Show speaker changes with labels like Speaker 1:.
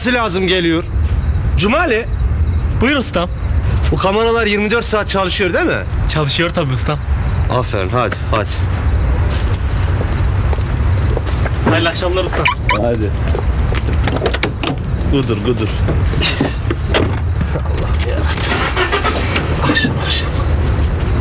Speaker 1: olması lazım geliyor.
Speaker 2: Cumali,
Speaker 3: Buyur ustam.
Speaker 2: bu kameralar 24 saat çalışıyor değil mi?
Speaker 3: Çalışıyor tabii ustam.
Speaker 2: Aferin, hadi.
Speaker 3: Hayırlı akşamlar ustam.
Speaker 2: Hadi. Gudur. Allah yarabbim. Akşam.